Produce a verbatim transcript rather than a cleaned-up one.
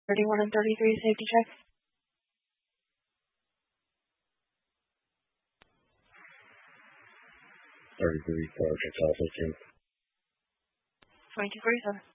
thirty-one and thirty-three safety check. thirty-three, car checks all fifteen. twenty-two forty-seven.